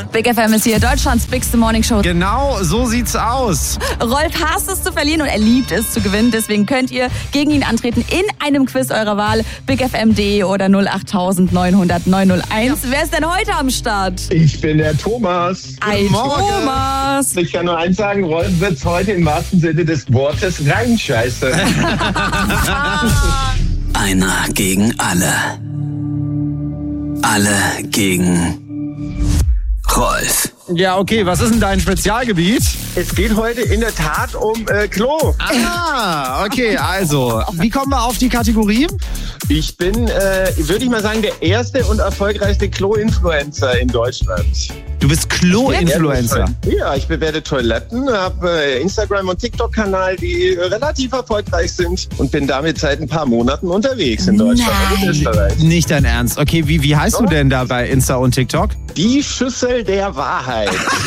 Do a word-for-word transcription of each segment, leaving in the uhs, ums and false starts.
Big F M ist hier, Deutschlands bigste Morningshow. Genau, so sieht's aus. Rolf hasst es zu verlieren und er liebt es zu gewinnen. Deswegen könnt ihr gegen ihn antreten in einem Quiz eurer Wahl. big f m punkt d e oder null acht neun null null neun null eins. Ja. Wer ist denn heute am Start? Ich bin der Thomas. Hi, Thomas. Ich kann nur eins sagen, Rolf wird's heute im wahrsten Sinne des Wortes reinscheißen. Einer gegen alle. Alle gegen Rolf. Ja, okay, was ist denn dein Spezialgebiet? Es geht heute in der Tat um äh, Klo. Ah, okay, also, wie kommen wir auf die Kategorie? Ich bin, äh, würde ich mal sagen, der erste und erfolgreichste Klo-Influencer in Deutschland. Du bist Klo-Influencer? Ja, ich bewerte Toiletten, habe äh, Instagram- und TikTok-Kanal, die äh, relativ erfolgreich sind und bin damit seit ein paar Monaten unterwegs in Deutschland und in Österreich. Nicht dein Ernst. Okay, wie, wie heißt du denn da bei Insta und TikTok? Die Schüssel der Wahrheit.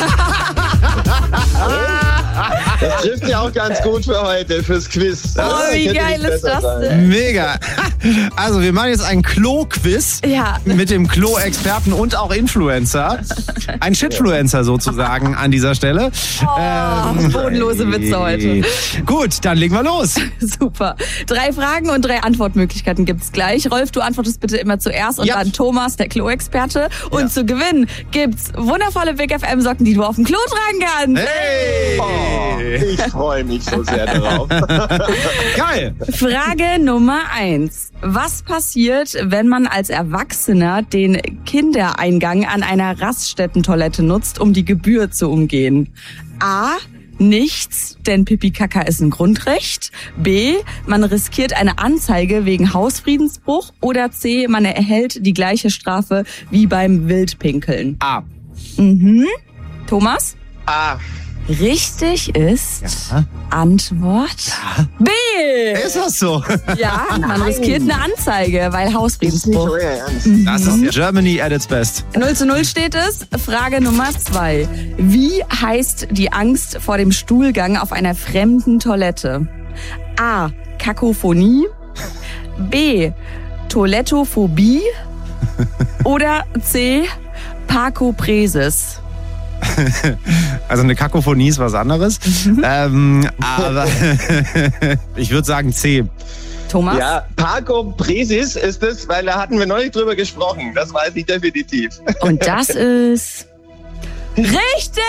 Das trifft ja auch ganz gut für heute, fürs Quiz. Oh, wie geil ist das denn? Mega. Also, wir machen jetzt einen Klo-Quiz Ja. mit dem Klo-Experten und auch Influencer. Ein Shitfluencer sozusagen an dieser Stelle. Oh, bodenlose Witze heute. Gut, dann legen wir los. Super. Drei Fragen und drei Antwortmöglichkeiten gibt's gleich. Rolf, du antwortest bitte immer zuerst und Ja. dann Thomas, der Klo-Experte. Und Ja. zu gewinnen gibt's wundervolle Big F M-Socken, die du auf dem Klo tragen kannst. Hey! Oh, ich freue mich so sehr darauf. Geil! Frage Nummer eins. Was passiert, wenn man als Erwachsener den Kindereingang an einer Raststättentoilette nutzt, um die Gebühr zu umgehen? A. Nichts, denn Pipi-Kaka ist ein Grundrecht. B. Man riskiert eine Anzeige wegen Hausfriedensbruch. Oder C. Man erhält die gleiche Strafe wie beim Wildpinkeln. A. Mhm. Thomas? Ah, Richtig ist Ja. Antwort B. Ist das so? Ja, man riskiert eine Anzeige, weil ist nicht Hausfriedensbruch. euer Ernst. Das ist Germany at its best. null zu null steht es. Frage Nummer zwei. Wie heißt die Angst vor dem Stuhlgang auf einer fremden Toilette? A. Kakophonie. B. Toilettophobie. Oder C. Parkopresis. Also eine Kakophonie ist was anderes. Ähm, aber ich würde sagen C. Thomas? Ja, Parkopresis ist es, weil da hatten wir neulich drüber gesprochen. Das weiß ich definitiv. Und das ist richtig!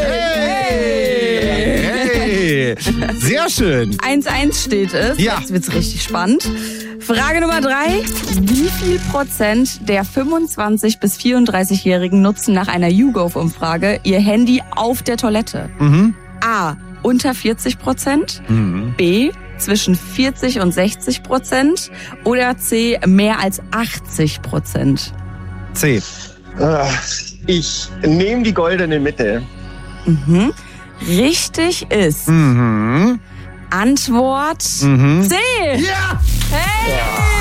Hey! Hey! Sehr schön. eins eins steht es. Ja. Jetzt wird's richtig spannend. Frage Nummer drei. Wie viel Prozent der fünfundzwanzig- bis vierunddreißigjährigen nutzen nach einer YouGov-Umfrage ihr Handy auf der Toilette? Mhm. A. Unter vierzig Prozent. Mhm. B. Zwischen vierzig und sechzig Prozent. Oder C. Mehr als achtzig Prozent. C. Ah, Ich nehme die goldene Mitte. Mhm. Richtig ist Mhm. Antwort Mhm. C. Ja! Hey!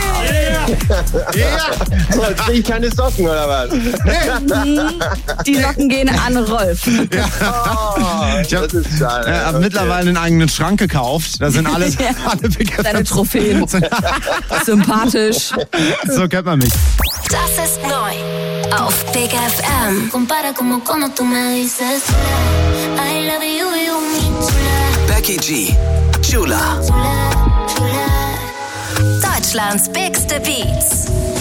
Ja! So, jetzt krieg ich keine Socken, oder was? Die Socken gehen an Rolf. Oh, Ich hab- das ist schade. Ich habe Okay. mittlerweile einen eigenen Schrank gekauft. Da sind alles, Ja. alle Big F M. Deine Trophäen. Sympathisch. So kennt man mich. Das ist neu auf Big F M. Compara como cuando tú me dices I love you, you, me, chula, Becky G. Chula. chula, chula. Deutschlands bigste Beats.